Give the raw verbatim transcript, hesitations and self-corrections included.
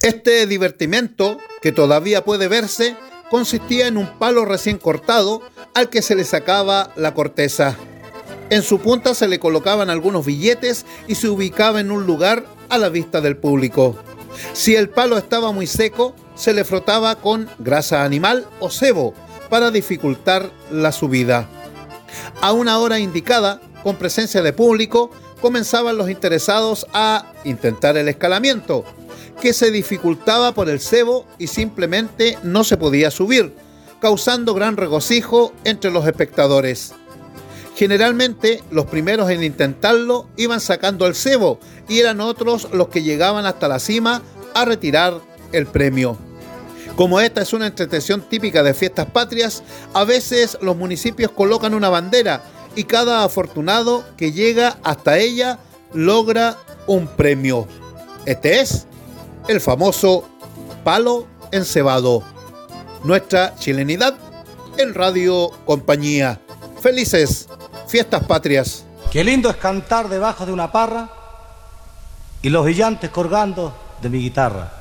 Este divertimento, que todavía puede verse, consistía en un palo recién cortado al que se le sacaba la corteza. En su punta se le colocaban algunos billetes y se ubicaba en un lugar a la vista del público. Si el palo estaba muy seco, se le frotaba con grasa animal o sebo para dificultar la subida. A una hora indicada, con presencia de público, comenzaban los interesados a intentar el escalamiento, que se dificultaba por el sebo y simplemente no se podía subir, causando gran regocijo entre los espectadores. Generalmente, los primeros en intentarlo iban sacando el sebo y eran otros los que llegaban hasta la cima a retirar el premio. Como esta es una entretención típica de fiestas patrias, a veces los municipios colocan una bandera y cada afortunado que llega hasta ella logra un premio. Este es el famoso palo encebado. Nuestra chilenidad en Radio Compañía. Felices fiestas patrias. Qué lindo es cantar debajo de una parra y los brillantes colgando de mi guitarra.